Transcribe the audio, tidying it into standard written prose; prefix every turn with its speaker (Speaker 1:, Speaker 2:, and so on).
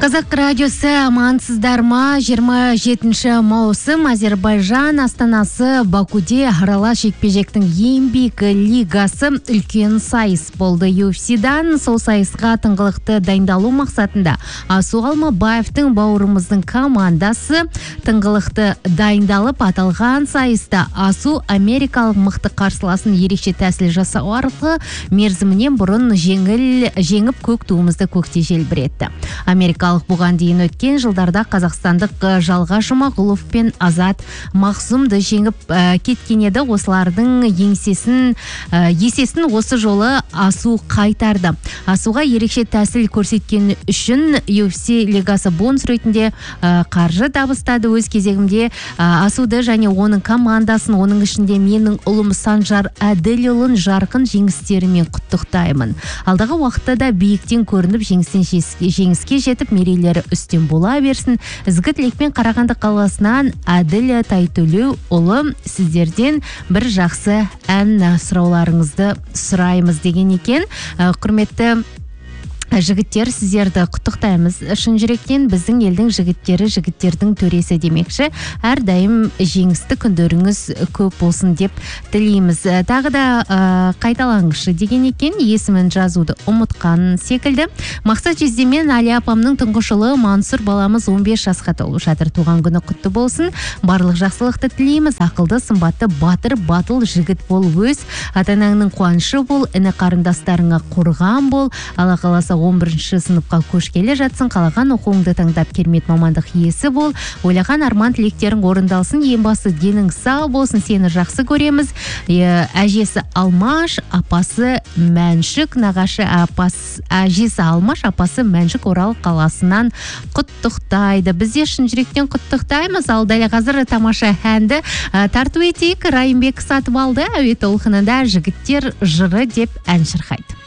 Speaker 1: Қазақ радиосы амансыздар ма? 27 маусым Азербайжан астанасы Бакуде аралас жекпе-жектің ең биік лигасы үлкен сайыс болды. UFC-дан сол сайысқа тыңғылықты дайындалу мақсатында Асу Алмабаевтың бауырымыздың командасы тыңғылықты дайындалып, аталған сайыста Асу америкалық мықты қарсыласын ерекше тәсіл жасау арқылы мерзімінен бұрын жеңіп көк туымызды көкте желбіретті. Америкалық бұған дейін өткен жылдарда қазақстандық Жалға Жұмағұлов пен Азат Мақсумды жеңіп кеткен еді. Осылардың есесін осы жолы Асу қайтарды. Асуға ерекше тәсіл көрсеткен үшін UFC лигасы бонус ретінде қаржы табыстады. Өз кезегімде Асуды және оның командасын, оның ішінде менің ұлым Санжар Әділұлын жарқын жеңістерімен құттықтаймын. Алдағы уақытта да биіктен көрініп, жеңіске жетіп, мерейлері үстем бола берсін. Ізгі тілекпен Қарағанды қаласынан Әділ Тайтөлеу ұлы, сіздерден бір жақсы ән сұрауларыңызды сұраймыз деген екен. Құрметті жігіттер, сіздерді құттықтаймыз шын жүректен. Біздің елдің жігіттері жігіттердің төресі демекші. Әрдайым жеңісті күндеріңіз көп болсын деп тілейміз. Тағы да қайталаңызшы деген екен. Есімін жазуды ұмытқан секілді. Мақсат Жездемен Али апамның тұңғыш ұлы Мансұр баламыз 15 жасқа толып жатыр. Туған күні құтты болсын. Барлық жақсылықты тілейміз. Ақылды, сымбатты, батыр, батыл жігіт бол. Өз ата-анаңның қуанышы бол. Іні қарындастарыңа қорған бол. Алла қаласа 11 сыныпқа көшкелі жатсын. Қалаған оқуыңды таңдап керемет мамандық иесі бол. Ойлаған арман тілектерің орындалсын. Ең басы денің сау болсын. Сені жақсы көреміз. Әжесі Алмаш, апасы Мәншік, нағашы әжесі Алмаш, апасы Мәншік Орал қаласынан құттықтайды. Бізде шын жүректен құттықтаймыз. Ал дәл қазір тамаша әнді тарту етейік. Райымбек сатып алды. Әуе толқынында жігіттер жыры деп ән шырқайды.